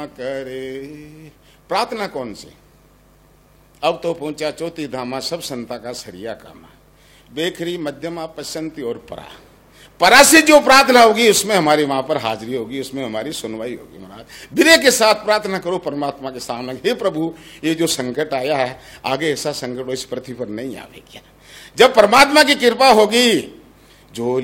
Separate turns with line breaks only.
करे। प्रार्थना कौन सी? अब तो पहुंचा चौथी धामा, सब संता का सरिया कामा। बेखरी मध्यमा पश्चंती और परा। परा से जो प्रार्थना होगी उसमें हमारी वहां पर हाजिरी होगी, उसमें हमारी सुनवाई होगी। महाराज विनय के साथ प्रार्थना करो परमात्मा के सामने, हे प्रभु ये जो संकट आया है आगे ऐसा संकट इस पृथ्वी पर नहीं आवे क्या। जब परमात्मा की कृपा होगी, जो